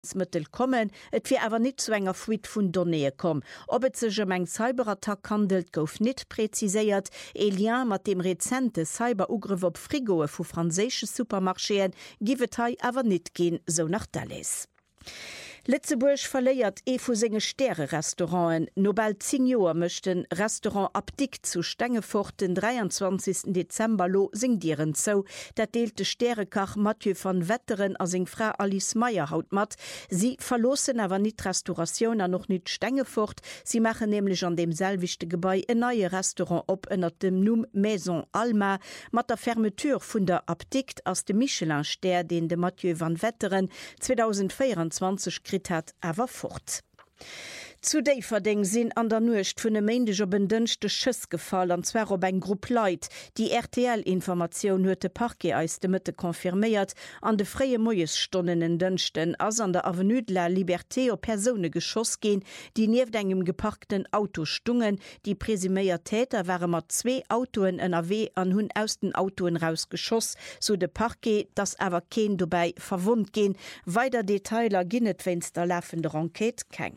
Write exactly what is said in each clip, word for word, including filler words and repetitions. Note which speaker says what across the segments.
Speaker 1: Mittel kommen, et wie aber nicht zu enger Fuit vun Données kom. Ob et sech um eng Cyberattack handelt, gouf nicht präziséiert. E lien mat dem rezente Cyberugriff op Frigoe vu franzésche Supermarcheen givet hei awer nicht gehen, so nach Dallas. Litzeburg verleiert e vu senge Sterre-Restauranten. Nobel zehn Joer möchten Restaurant Abdik zu Stengefurt den dreiundzwanzigsten Dezember lo singieren zo. Dat deelte Sterrekach Mathieu van Wetteren as eng Frau Alice Meyer haut mat. Sie verlosen awer nicht Restauration an noch nicht Stengefurt. Sie machen nämlich an dem selwichte Gebäi e neue Restaurant op ënner dem Numm Maison Alma mat der Fermetur vun der Abdik as de Michelin-Ster, den de Mathieu van Wetteren zweitausendvierundzwanzig krit hat awer fort. Zu déi verdeng sinn an der Nuecht vun e méendeg op en dënchte Schëss gefall anzwer op eng Grupp Leiit. Die R T L-Informationoun huet de Parquet eis de Mëtte konfirméiert an de fréie Moiesstonnen en dënchten ass an der Avenue de la Liberté op Persone geschoss gin, die nieft engem geparkten Auto stungen. Die presuméiert Täter waren mat zwee Autoen en A W an hunn aus den Autoen rausgeschoss, so de Parquet, dats awer keen dobei verwund gin. Weider Detailer ginnet wenns der laufende Enquete keng.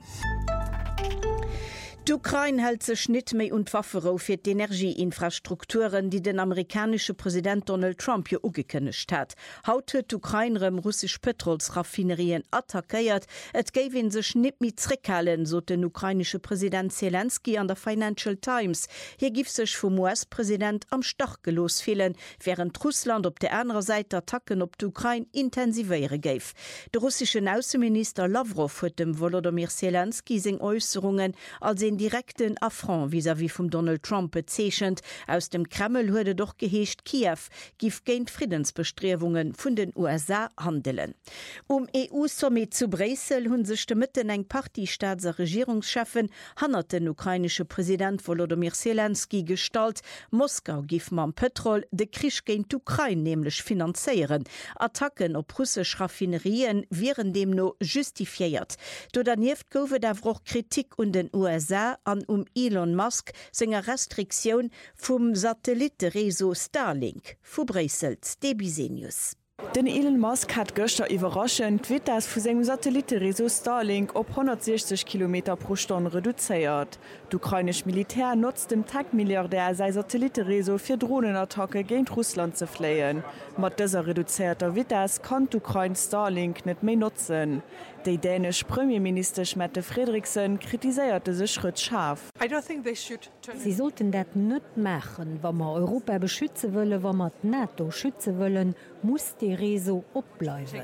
Speaker 1: D'Ukraine hält sech net méi und Waffero fir d'Energieinfrastrukturen, die den amerikanische Präsident Donald Trump hier ugekënnecht hat. Haut huet d'Ukrainerem russisch Petrolsraffinerien attackéiert, et géif sech net mi zréckhalen, so den ukrainische Präsident Zelensky an der Financial Times. Hier gif sech vum U S-Präsident am Stach gelos fehlen, während Russland op der anderen Seite Attacken op d'Ukraine intensivéiere géif. De russischen Außenminister Lavrov huet dem Volodymyr Zelensky seg Äußerungen als den direkten Affront vis-à-vis vom Donald Trump bezeechend. Aus dem Kreml huede doch geheescht, Kiew gif géint Friedensbestrewungen vun den U S A handelen. Um E U-Summit zu Brüssel hunn sech de Mitten eng Partystaatser Regierungschefen hannert den ukrainische Präsident Volodymyr Zelensky stalt. Moskau gif mam Petrol de Krisch géint Ukraine nämlich finanzieren. Attacken op russsisch Raffinerien wären dem no justifiiert. Do daneft goufe derwoch Kritik und den U S A an um Elon Musk senger Restriktion vum Satellitereso Starlink. Fu Brüssels, Debisenius.
Speaker 2: Den Elon Musk hat gëchter iwwerraschend wit ass vu segem Satellitereso Starlink op hundertsechzig Kilometer pro Stunde reduzéiert. D'ukrainisch Militär nutzt dem Tag-Milliardär sei Satellitereso fir Drohnenattacke géint Russland ze fléien. Mat dëser reduzierter Witas kann d'Ukraine Starlink net méi nutzen. Dei dänisch Premierminister Mette Frederiksen kritiséierte se Schritt scharf.
Speaker 3: Sie sollten dat net machen, wann man Europa beschütze wëlle, wann man NATO schütze wëllen, muss die Reso opbleiwen.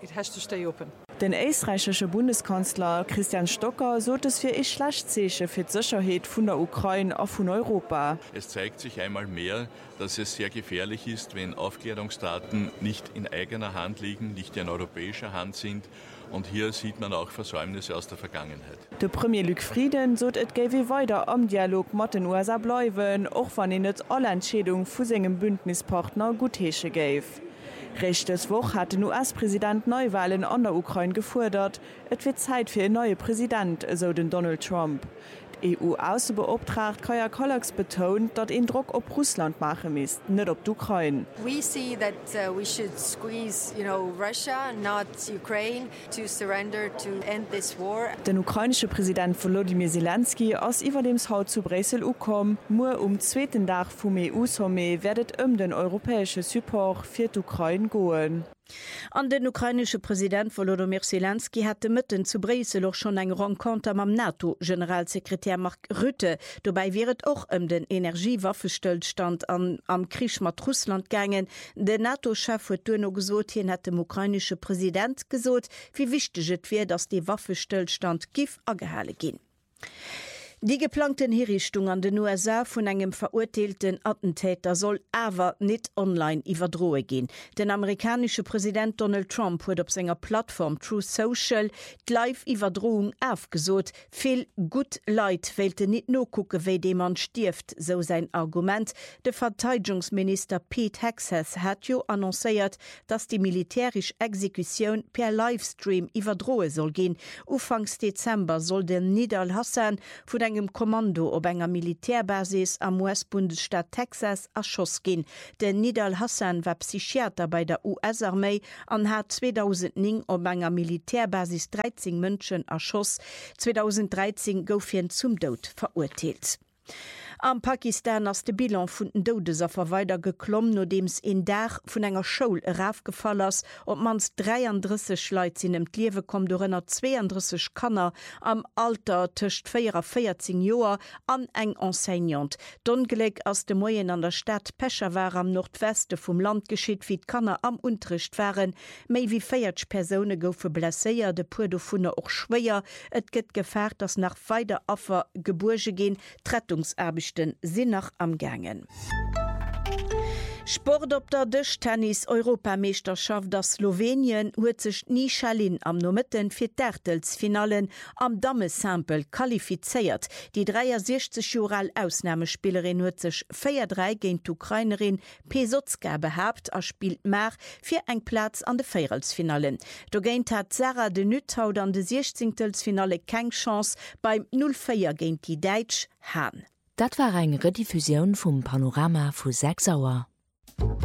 Speaker 2: Den österreichische Bundeskanzler Christian Stocker sot es fir e Schlachtzeichen fir d'Sicherheit vun der Ukraine a vun Europa.
Speaker 4: Es zeigt sich einmal mehr, dass es sehr gefährlich ist, wenn Aufklärungsdaten nicht in eigener Hand liegen, nicht in europäischer Hand sind. Und hier sieht man auch Versäumnisse aus der Vergangenheit.
Speaker 2: Der Premier Luc Frieden sot et géwe weiter am Dialog mat den U S A bleiwen, och wann en net alle Entschädung vu segem Bündnispartner gutheesche géif. Rechtes Woch hat den U S-Präsident Neuwahlen an der Ukraine gefordert. Et wird Zeit für ein neuer Präsident, so den Donald Trump. E U-Außenbeauftragte Kaja Kallas betont, dass ein Druck auf Russland machen muss, nicht auf die Ukraine.
Speaker 5: We see that uh, we should squeeze, you know, Russia, not Ukraine, to surrender to end this war.
Speaker 2: Der ukrainische Präsident Volodymyr Zelensky aus über dem Haus zu Brüssel gekommen, nur um zweiten Tag vom E U-Sommet werdet um den europäischen Support für die Ukraine gehen.
Speaker 1: An den ukrainische Präsident Volodymyr Zelensky hatte mitten zu Brüssel auch schon eng Rencontre am NATO-Generalsekretär Mark Rutte. Dabei wäret auch um den Energiewaffenstillstand an, am Krieg mit Russland gegangen. Der NATO-Chef hat noch gesagt, hier hat dem ukrainische Präsident gesagt, wie wichtig es wäre, dass die Waffenstillstand gif angehalten gehen. Die geplanten Hinrichtungen an den U S A von einem verurteilten Attentäter soll aber nicht online überdrohe gehen. Der amerikanische Präsident Donald Trump hat auf seiner Plattform Truth Social die Live-Überdrohung aufgesucht. Viel gut Leute wollten nicht nur gucken, wie jemand stirbt, so sein Argument. Der Verteidigungsminister Pete Hegseth hat ja annonciert, dass die militärische Exekution per Livestream überdrohe soll gehen. Anfangs Dezember soll der Nidal Hassan von engem Kommando op enger Militärbasis am U S-Bundesstaat Texas erschoss gin. Den Nidal Hassan war Psychiater bei der U S-Armee an hat zweitausendneun op enger Militärbasis dreizehn Mënschen erschoss. zweitausenddreizehn gouf hien zum Tod verurteilt. Am Pakistan ass de Bilan vun den Dodeser weiter geklomm, no dems en Dach vun enger Schoul rafgefall ass, op mans dreiunddreißig Leiit sinn em Liewe kom do ënner zweiunddreißig Kanner am Alter tëcht vierzehn Joer an eng Enseignant. D'Ongelek ass de Moien an der Stadt Peshawar am Nordweste vum Land geschiet, wie d'Kanner am Unterricht waren. Méi wie feiertsch Persone goufe blesséier, de puer do vunne och schwéier. Et gëtt gefährt, ass nach weide Affer geburge gin, Rettungsarbeiten sinn nach am Gangen. Sport op der Dëch-Tennis-Europameisterschaft der Slowenien huet sech Nichalin am Nomëtten fir d'Ärtelsfinalen am Damesample qualifizéiert. Die dreiundsechzig Joral Ausnahmespielerin huet sech vier drei géint d'Ukrainerin Pesotska behabt a spielt mar fir eng Platz an de Féierelsfinalen. Do géint hat Sarah de Nüthaut an de sechzehntelfinale keng Chance beim null vier géint die Deitsch Hahn.
Speaker 6: Dat war eng Rediffusion vum Panorama vu sechs Auer.